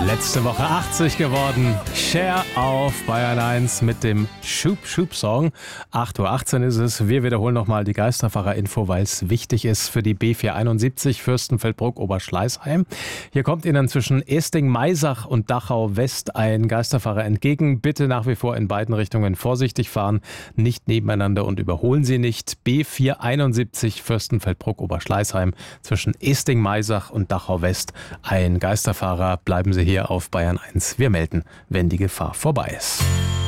Letzte Woche 80 geworden. Cher auf Bayern 1 mit dem Schub-Schub-Song. 8:18 Uhr ist es. Wir wiederholen nochmal die Geisterfahrer-Info, weil es wichtig ist für die B471 Fürstenfeldbruck-Oberschleißheim. Hier kommt Ihnen zwischen Esting-Maisach und Dachau-West ein Geisterfahrer entgegen. Bitte nach wie vor in beiden Richtungen vorsichtig fahren, nicht nebeneinander und überholen Sie nicht. B471 Fürstenfeldbruck-Oberschleißheim zwischen Esting-Maisach und Dachau-West ein Geisterfahrer. Bleiben Sie hier auf Bayern 1. Wir melden, wenn die Gefahr vorbei ist.